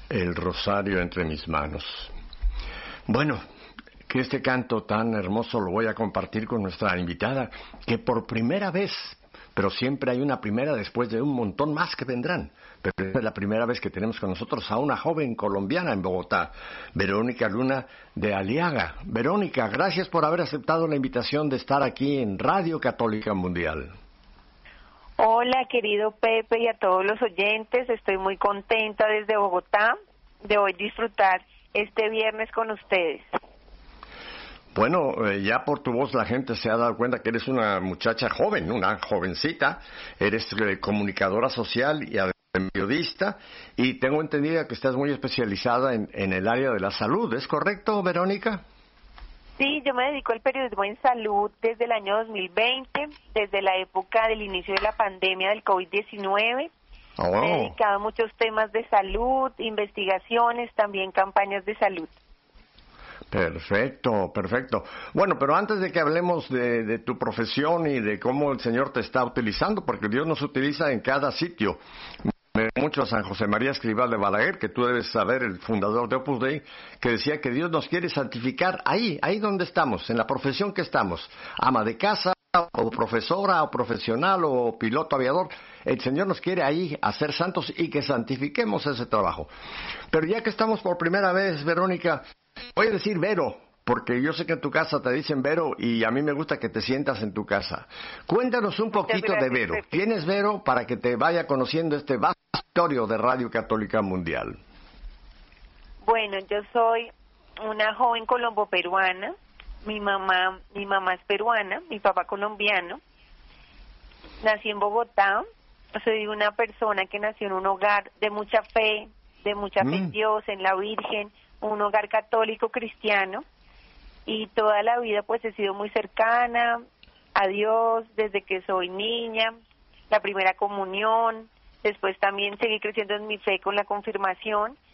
El rosario entre mis manos. Bueno, que este canto tan hermoso lo voy a compartir con nuestra invitada, que por primera vez, pero siempre hay una primera después de un montón más que vendrán, pero esta es la primera vez que tenemos con nosotros a una joven colombiana en Bogotá, Verónica Luna de Aliaga. Verónica, gracias por haber aceptado la invitación de estar aquí en Radio Católica Mundial. Hola, querido Pepe, y a todos los oyentes. Estoy muy contenta desde Bogotá de hoy disfrutar este viernes con ustedes. Bueno, ya por tu voz la gente se ha dado cuenta que eres una muchacha joven, una jovencita. Eres comunicadora social y además periodista, y tengo entendido que estás muy especializada en el área de la salud. ¿Es correcto, Verónica? Sí, yo me dedico al periodismo en salud desde el año 2020, desde la época del inicio de la pandemia del COVID-19. Oh. Me he dedicado a muchos temas de salud, investigaciones, también campañas de salud. Perfecto, perfecto. Bueno, pero antes de que hablemos de tu profesión y de cómo el Señor te está utilizando, porque Dios nos utiliza en cada sitio. Me mucho a San José María Escrivá de Balaguer, que tú debes saber, el fundador de Opus Dei, que decía que Dios nos quiere santificar ahí donde estamos, en la profesión que estamos, ama de casa, o profesora, o profesional, o piloto aviador. El Señor nos quiere ahí hacer santos y que santifiquemos ese trabajo. Pero ya que estamos por primera vez, Verónica, voy a decir Vero, porque yo sé que en tu casa te dicen Vero y a mí me gusta que te sientas en tu casa. Cuéntanos un poquito de Vero. ¿Quién es Vero para que te vaya conociendo este vasto auditorio de Radio Católica Mundial? Bueno, yo soy una joven colombo-peruana. Mi mamá es peruana, mi papá colombiano. Nací en Bogotá. Soy una persona que nació en un hogar de mucha fe en Dios, en la Virgen, un hogar católico cristiano. Y toda la vida pues he sido muy cercana a Dios desde que soy niña, la primera comunión, después también seguí creciendo en mi fe con la confirmación